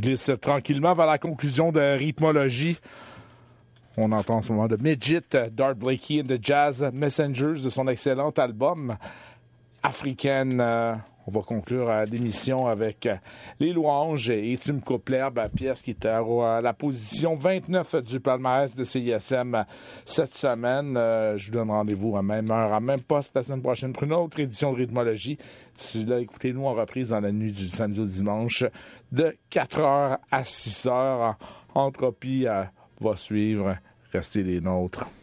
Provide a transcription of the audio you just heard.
glisse tranquillement vers la conclusion de Rythmologie. On entend en ce moment de Midget, Dart Blakey and the Jazz Messengers de son excellent album Africaine. On va conclure l'émission avec Les Louanges et Tu me coupes l'herbe, pièce qui était à la position 29 du palmarès de CISM cette semaine. Je vous donne rendez-vous à même heure, à même poste la semaine prochaine pour une autre édition de Rythmologie. D'ici là, écoutez-nous en reprise dans la nuit du samedi au dimanche de 4h à 6h. Entropie va suivre. Restez les nôtres.